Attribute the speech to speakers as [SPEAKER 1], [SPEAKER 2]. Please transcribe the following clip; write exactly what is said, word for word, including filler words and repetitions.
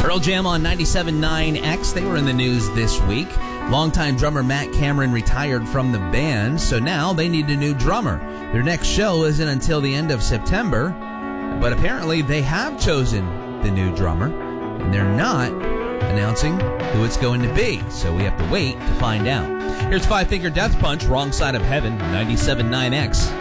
[SPEAKER 1] Pearl Jam on ninety-seven point nine X. They were in the news this week. Longtime drummer Matt Cameron retired from the band, so now they need a new drummer. Their next show isn't until the end of September, but apparently they have chosen the new drummer, and they're not announcing who it's going to be, so we have to wait to find out. Here's Five Finger Death Punch, Wrong Side of Heaven, ninety-seven point nine X.